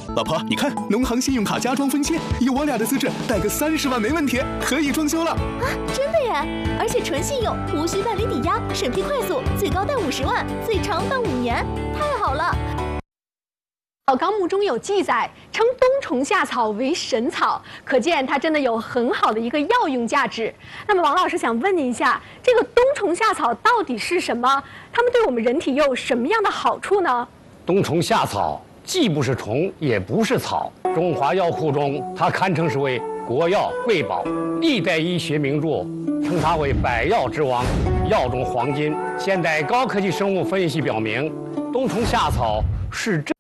老婆，你看，农行信用卡加装分期，以我俩的资质，贷个30万没问题，可以装修了。 啊，真的耶！而且纯信用，无需办理抵押，审批快速，最高贷50万，最长办5年，太好了。 《纲目》中有记载，称冬虫夏草为神草，可见它真的有很好的一个药用价值。那么，王老师想问您一下，这个冬虫夏草到底是什么？它们对我们人体又有什么样的好处呢？ 冬虫夏草既不是虫，也不是草，中华药库中它堪称是为国药瑰宝，历代医学名著称它为百药之王，药中黄金。现代高科技生物分析表明，冬虫夏草是